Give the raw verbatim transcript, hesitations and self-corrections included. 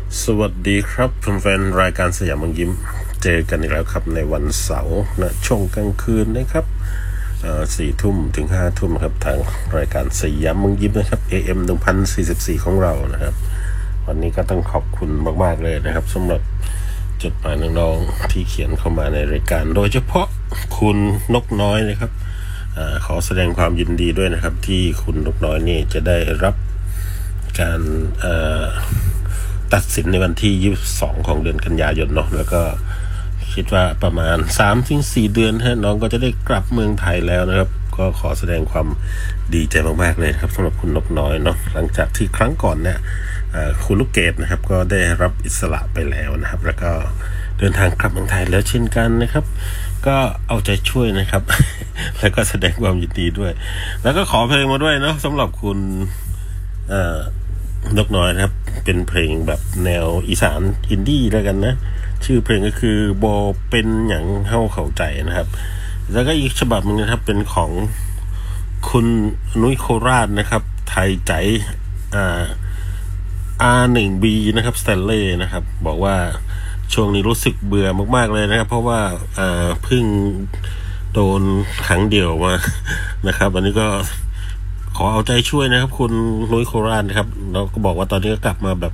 สวัสดีครับแฟนๆรายการสยามเมืองยิ้มเจอกันอีกแล้วครับในวันเสาร์นะช่วงกลางคืนนะครับสี่ทุ่มถึงห้าทุ่มครับทางรายการสยามเมืองยิ้มนะครับ เอ เอ็ม หนึ่งพันสี่สิบสี่ของเรานะครับวันนี้ก็ต้องขอบคุณมากๆเลยนะครับสำหรับจดหมายน้องๆที่เขียนเข้ามาในรายการโดยเฉพาะคุณนกน้อยนะครับอขอแสดงความยินดีด้วยนะครับที่คุณนกน้อยนี่จะได้รับการตัดสินในวันที่ยี่สิบสองของเดือนกันยายนเนาะแล้วก็คิดว่าประมาณ สามถึงสี่ เดือนฮะน้องก็จะได้กลับเมืองไทยแล้วนะครับก็ขอแสดงความดีใจมากๆเลยครับสำหรับคุณนกน้อยเนาะหลังจากที่ครั้งก่อนเนี่ยคุณลูกเกดนะครับก็ได้รับอิสระไปแล้วนะครับแล้วก็เดินทางกลับเมืองไทยแล้วเช่นกันนะครับก็เอาใจช่วยนะครับ แล้วก็แสดงความยินดีด้วยแล้วก็ขอเพลงมาด้วยเนาะสำหรับคุณนกน้อยนะครับเป็นเพลงแบบแนวอีสานอินดี้แล้วกันนะชื่อเพลงก็คือโบเป็นอย่างเฮาเข้าใจนะครับแล้วก็อีกฉบับนึงนะครับเป็นของคุณนุ้ยโคราชนะครับไทยใจอ่า อาร์ หนึ่ง บี นะครับสแตนเล่นะครับบอกว่าช่วงนี้รู้สึกเบื่อมากๆเลยนะครับเพราะว่าอ่าเพิ่งโดนขังเดี่ยวมานะครับวันนี้ก็ขอเอาใจช่วยนะครับคุณนุ้ยโคราชนะครับเราก็บอกว่าตอนนี้ก็กลับมาแบบ